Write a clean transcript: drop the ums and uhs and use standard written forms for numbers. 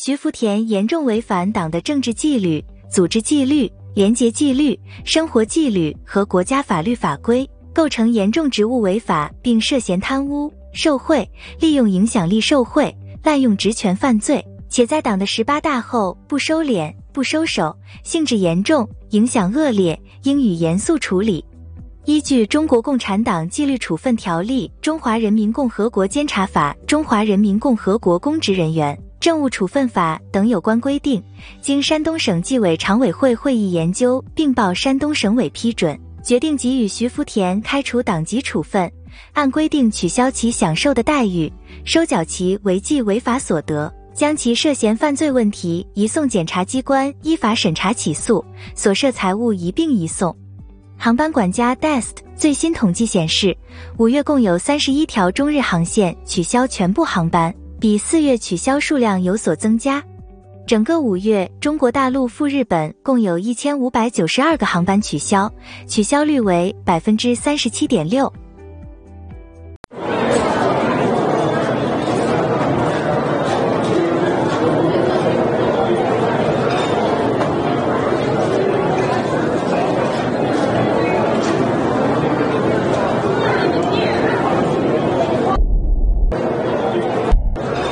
徐福田严重违反党的政治纪律、组织纪律、廉洁纪律、生活纪律和国家法律法规，构成严重职务违法，并涉嫌贪污、受贿、利用影响力受贿、滥用职权犯罪，且在党的18大后不收敛、不收手，性质严重，影响恶劣，应予严肃处理。依据《中国共产党纪律处分条例》、《中华人民共和国监察法》、《中华人民共和国公职人员政务处分法》等有关规定，经山东省纪委常委会会议研究并报山东省委批准，决定给予徐福田开除党籍处分，按规定取消其享受的待遇，收缴其违纪违法所得，将其涉嫌犯罪问题移送检察机关依法审查起诉，所涉财物一并移送。航班管家 DEST 最新统计显示，5月共有31条中日航线取消全部航班，比4月取消数量有所增加。整个5月，中国大陆赴日本共有1592个航班取消，取消率为 37.6%。